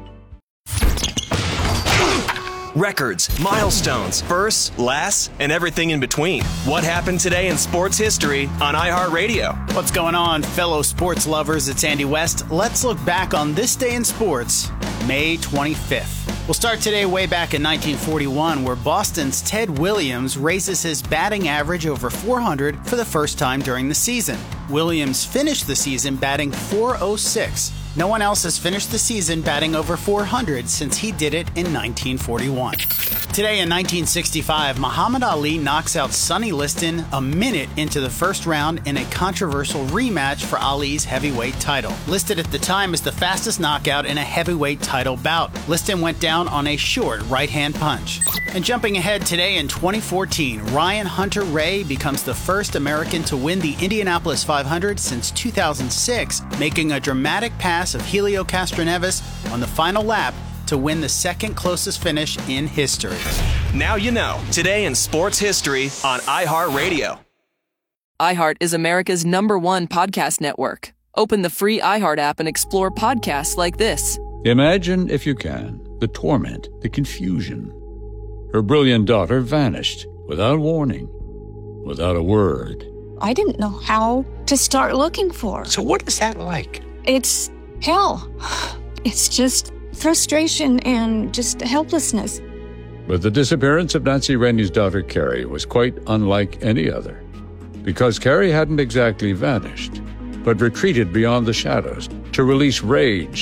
Records, milestones, firsts, lasts, and everything in between. What happened today in sports history on iHeartRadio? What's going on, fellow sports lovers? It's Andy West. Let's look back on this day in sports, May twenty-fifth. We'll start today way back in nineteen forty-one, where Boston's Ted Williams raises his batting average over four hundred for the first time during the season. Williams finished the season batting four oh six. No one else has finished the season batting over four hundred since he did it in nineteen forty-one. Today in nineteen sixty-five, Muhammad Ali knocks out Sonny Liston a minute into the first round in a controversial rematch for Ali's heavyweight title. Listed at the time as the fastest knockout in a heavyweight title bout. Liston went down on a short right-hand punch. And jumping ahead today in twenty fourteen, Ryan Hunter-Reay becomes the first American to win the Indianapolis five hundred since two thousand six, making a dramatic pass of Helio Castroneves on the final lap to win the second closest finish in history. Now you know. Today in sports history on iHeartRadio. iHeart is America's number one podcast network. Open the free iHeart app and explore podcasts like this. Imagine, if you can, the torment, the confusion. Her brilliant daughter vanished without warning, without a word. I didn't know how to start looking for her. So what is that like? It's hell. It's just frustration and just helplessness. But the disappearance of Nancy Rennie's daughter, Carrie, was quite unlike any other. Because Carrie hadn't exactly vanished, but retreated beyond the shadows to release rage